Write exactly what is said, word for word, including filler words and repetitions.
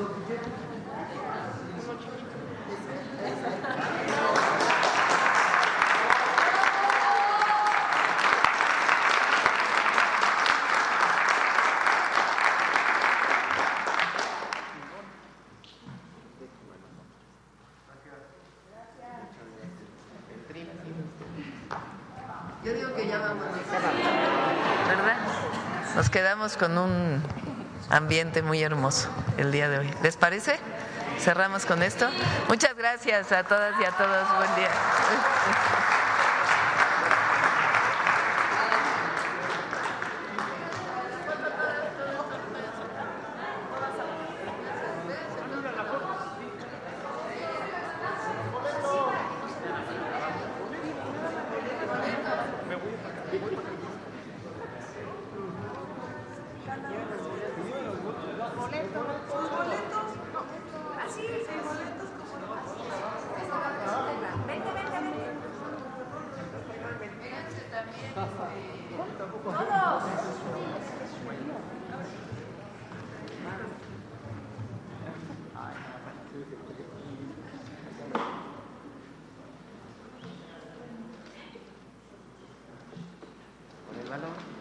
Yo digo que ya vamos, ¿verdad? Nos quedamos con un ambiente muy hermoso el día de hoy. ¿Les parece? Cerramos con esto. Muchas gracias a todas y a todos. Buen día. Con el balón.